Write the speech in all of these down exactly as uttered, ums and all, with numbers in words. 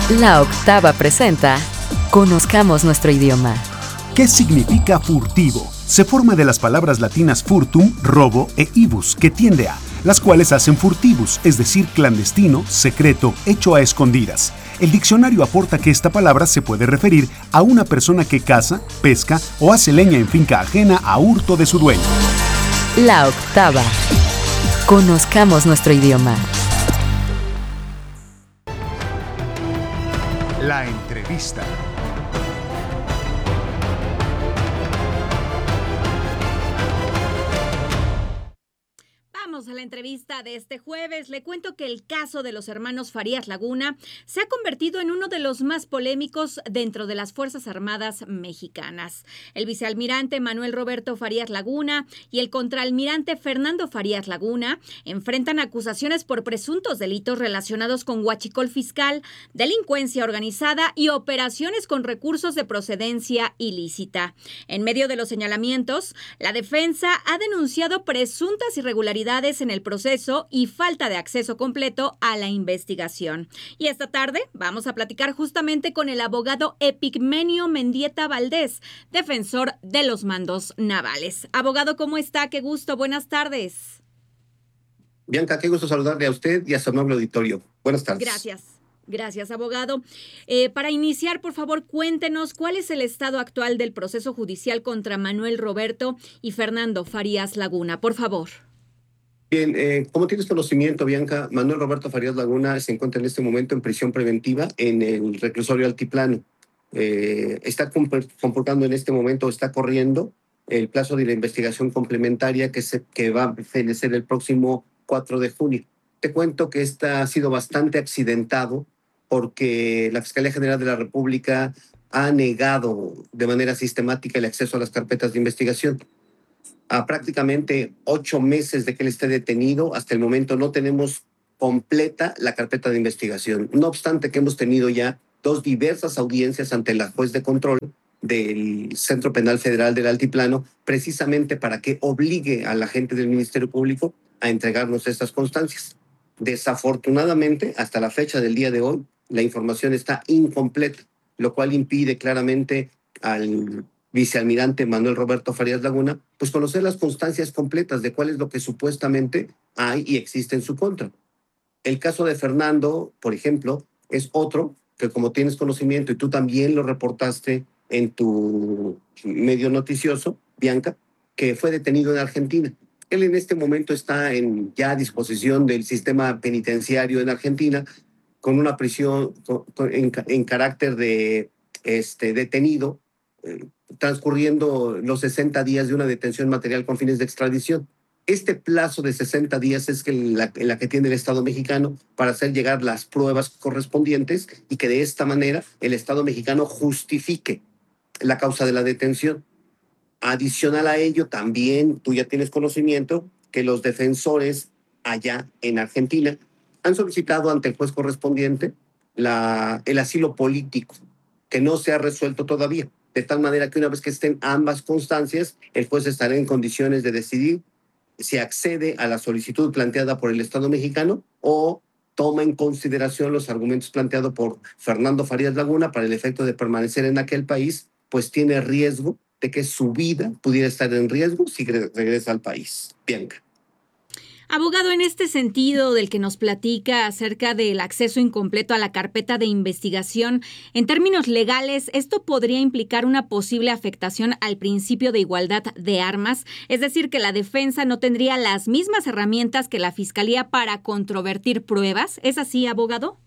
La Octava presenta Conozcamos nuestro idioma. ¿Qué significa furtivo? Se forma de las palabras latinas furtum, robo, e ibus, que tiende a, las cuales hacen furtivus, es decir, clandestino, secreto, hecho a escondidas. El diccionario aporta que esta palabra se puede referir a una persona que caza, pesca o hace leña en finca ajena a hurto de su dueño. La Octava. Conozcamos nuestro idioma. La entrevista. A la entrevista de este jueves, le cuento que el caso de los hermanos Farías Laguna se ha convertido en uno de los más polémicos dentro de las Fuerzas Armadas mexicanas. El vicealmirante Manuel Roberto Farías Laguna y el contraalmirante Fernando Farías Laguna enfrentan acusaciones por presuntos delitos relacionados con huachicol fiscal, delincuencia organizada y operaciones con recursos de procedencia ilícita. En medio de los señalamientos, la defensa ha denunciado presuntas irregularidades en el proceso y falta de acceso completo a la investigación. Y esta tarde vamos a platicar justamente con el abogado Epigmenio Mendieta Valdés, defensor de los mandos navales. Abogado, ¿cómo está? Qué gusto, buenas tardes. Bianca, qué gusto saludarle a usted y a su amable auditorio. Buenas tardes. Gracias. Gracias, abogado. Eh, para iniciar, por favor, cuéntenos cuál es el estado actual del proceso judicial contra Manuel Roberto y Fernando Farías Laguna, por favor. Bien, eh, como tienes conocimiento, Bianca, Manuel Roberto Farías Laguna se encuentra en este momento en prisión preventiva en el reclusorio Altiplano. Eh, está comportando en este momento, está corriendo el plazo de la investigación complementaria que, se, que va a fenecer el próximo cuatro de junio. Te cuento que esta ha sido bastante accidentado porque la Fiscalía General de la República ha negado de manera sistemática el acceso a las carpetas de investigación. A prácticamente ocho meses de que él esté detenido, hasta el momento no tenemos completa la carpeta de investigación. No obstante que hemos tenido ya dos diversas audiencias ante la juez de control del Centro Penal Federal del Altiplano, precisamente para que obligue a la gente del Ministerio Público a entregarnos estas constancias. Desafortunadamente, hasta la fecha del día de hoy, la información está incompleta, lo cual impide claramente al vicealmirante Manuel Roberto Farías Laguna, pues conocer las constancias completas de cuál es lo que supuestamente hay y existe en su contra. El caso de Fernando, por ejemplo, es otro que, como tienes conocimiento y tú también lo reportaste en tu medio noticioso, Bianca, que fue detenido en Argentina. Él en este momento está en ya a disposición del sistema penitenciario en Argentina con una prisión con, con, en, en carácter de este, detenido, eh, transcurriendo los sesenta días de una detención material con fines de extradición. Este plazo de sesenta días es que la, la que tiene el Estado mexicano para hacer llegar las pruebas correspondientes y que de esta manera el Estado mexicano justifique la causa de la detención. Adicional a ello, también tú ya tienes conocimiento que los defensores allá en Argentina han solicitado ante el juez correspondiente la, el asilo político, que no se ha resuelto todavía. De tal manera que una vez que estén ambas constancias, el juez estará en condiciones de decidir si accede a la solicitud planteada por el Estado mexicano o toma en consideración los argumentos planteados por Fernando Farías Laguna para el efecto de permanecer en aquel país, pues tiene riesgo de que su vida pudiera estar en riesgo si regresa al país. Bianca. Abogado, en este sentido del que nos platica acerca del acceso incompleto a la carpeta de investigación, en términos legales, ¿esto podría implicar una posible afectación al principio de igualdad de armas? Es decir, que la defensa no tendría las mismas herramientas que la Fiscalía para controvertir pruebas. ¿Es así, abogado?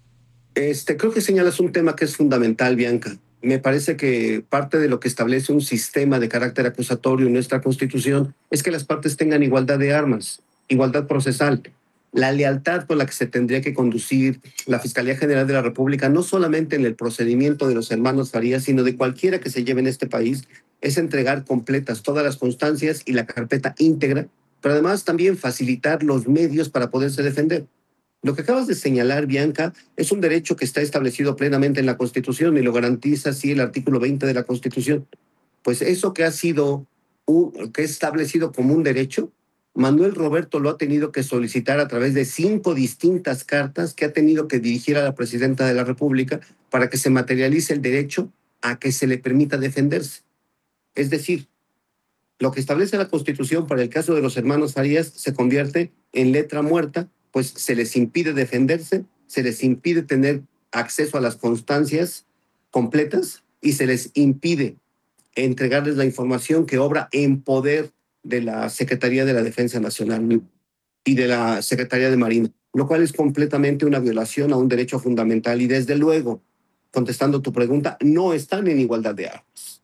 Este, creo que señalas un tema que es fundamental, Bianca. Me parece que parte de lo que establece un sistema de carácter acusatorio en nuestra Constitución es que las partes tengan igualdad de armas, igualdad procesal. La lealtad con la que se tendría que conducir la Fiscalía General de la República, no solamente en el procedimiento de los hermanos Farías, sino de cualquiera que se lleve en este país, es entregar completas todas las constancias y la carpeta íntegra, pero además también facilitar los medios para poderse defender. Lo que acabas de señalar, Bianca, es un derecho que está establecido plenamente en la Constitución y lo garantiza así el artículo veinte de la Constitución. Pues eso que ha sido, un, que es establecido como un derecho, Manuel Roberto lo ha tenido que solicitar a través de cinco distintas cartas que ha tenido que dirigir a la presidenta de la República para que se materialice el derecho a que se le permita defenderse. Es decir, lo que establece la Constitución para el caso de los hermanos Farías se convierte en letra muerta, pues se les impide defenderse, se les impide tener acceso a las constancias completas y se les impide entregarles la información que obra en poder de la Secretaría de la Defensa Nacional y de la Secretaría de Marina, lo cual es completamente una violación a un derecho fundamental y desde luego, contestando tu pregunta, no están en igualdad de armas.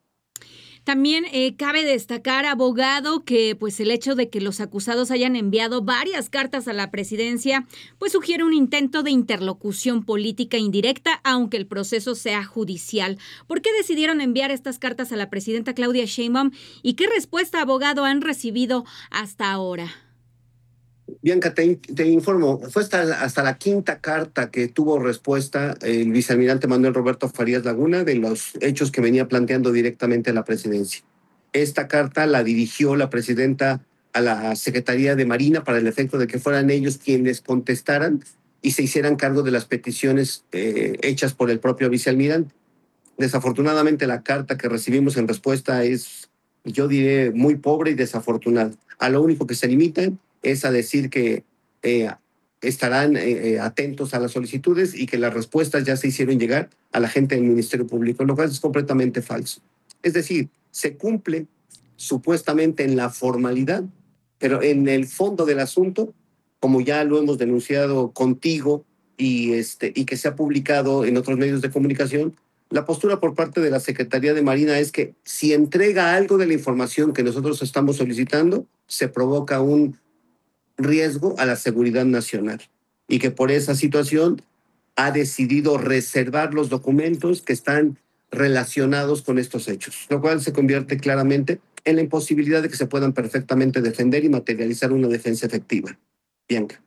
También eh, cabe destacar, abogado, que pues el hecho de que los acusados hayan enviado varias cartas a la presidencia, pues sugiere un intento de interlocución política indirecta, aunque el proceso sea judicial. ¿Por qué decidieron enviar estas cartas a la presidenta Claudia Sheinbaum y qué respuesta, abogado, han recibido hasta ahora? Bianca, te, te informo, fue hasta, hasta la quinta carta que tuvo respuesta el vicealmirante Manuel Roberto Farías Laguna de los hechos que venía planteando directamente a la presidencia. Esta carta la dirigió la presidenta a la Secretaría de Marina para el efecto de que fueran ellos quienes contestaran y se hicieran cargo de las peticiones eh, hechas por el propio vicealmirante. Desafortunadamente, la carta que recibimos en respuesta es, yo diré, muy pobre y desafortunada. A lo único que se limitan es a decir que eh, estarán eh, atentos a las solicitudes y que las respuestas ya se hicieron llegar a la gente del Ministerio Público, lo cual es completamente falso. Es decir, se cumple supuestamente en la formalidad, pero en el fondo del asunto, como ya lo hemos denunciado contigo y, este, y que se ha publicado en otros medios de comunicación, la postura por parte de la Secretaría de Marina es que si entrega algo de la información que nosotros estamos solicitando, se provoca un riesgo a la seguridad nacional y que por esa situación ha decidido reservar los documentos que están relacionados con estos hechos, lo cual se convierte claramente en la imposibilidad de que se puedan perfectamente defender y materializar una defensa efectiva. Bianca.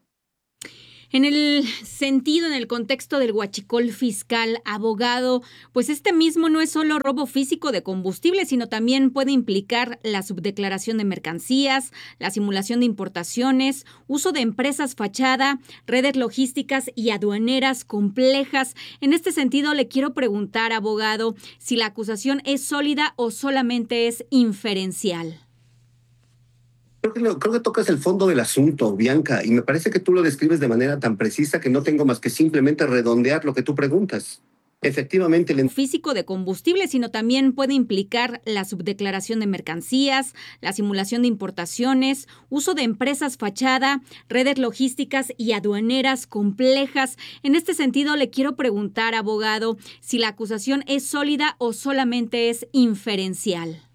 En el sentido, en el contexto del huachicol fiscal, abogado, pues este mismo no es solo robo físico de combustible, sino también puede implicar la subdeclaración de mercancías, la simulación de importaciones, uso de empresas fachada, redes logísticas y aduaneras complejas. En este sentido, le quiero preguntar, abogado, si la acusación es sólida o solamente es inferencial. Creo que, lo, creo que tocas el fondo del asunto, Bianca, y me parece que tú lo describes de manera tan precisa que no tengo más que simplemente redondear lo que tú preguntas. Efectivamente, el físico de combustible, sino también puede implicar la subdeclaración de mercancías, la simulación de importaciones, uso de empresas fachada, redes logísticas y aduaneras complejas. En este sentido, le quiero preguntar, abogado, si la acusación es sólida o solamente es inferencial.